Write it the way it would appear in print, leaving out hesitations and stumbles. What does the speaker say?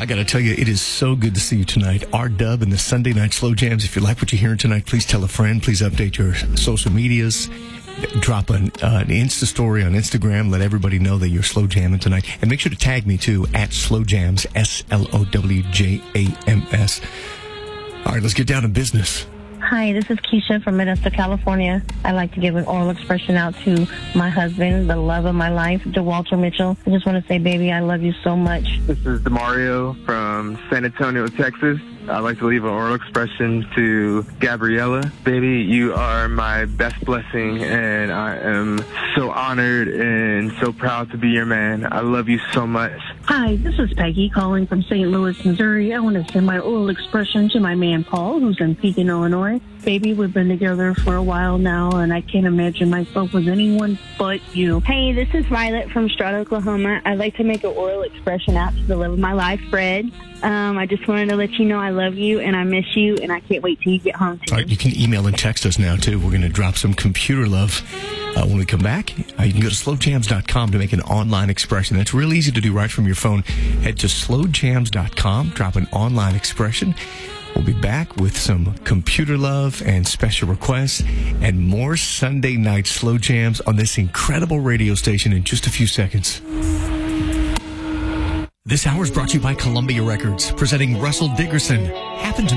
got to tell you, it is so good to see you tonight. R-Dub and the Sunday Night Slow Jams. If you like what you're hearing tonight, please tell a friend. Please update your social medias. Drop an Insta story on Instagram. Let everybody know that you're slow jamming tonight. And make sure to tag me, too, at Slow Jams, SLOWJAMS. All right, let's get down to business. Hi, this is Keisha from Modesto, California. I'd like to give an oral expression out to my husband, the love of my life, DeWalter Mitchell. I just want to say, baby, I love you so much. This is DeMario from San Antonio, Texas. I'd like to leave an oral expression to Gabriella. Baby, you are my best blessing, and I am so honored and so proud to be your man. I love you so much. Hi, this is Peggy calling from St. Louis, Missouri. I want to send my oral expression to my man Paul, who's in Pekin, Illinois. Baby, we've been together for a while now, and I can't imagine myself with anyone but you. Hey, this is Violet from Stroud, Oklahoma. I'd like to make an oral expression out to the love of my life, Fred. I just wanted to let you know I love you and I miss you, and I can't wait till you get home too. All right, you can email and text us now, too. We're going to drop some computer love when we come back. You can go to slowjams.com to make an online expression. That's real easy to do right from your phone. Head to slowjams.com, drop an online expression. We'll be back with some computer love and special requests and more Sunday night slow jams on this incredible radio station in just a few seconds. This hour is brought to you by Columbia Records, presenting Russell Dickerson. Happened to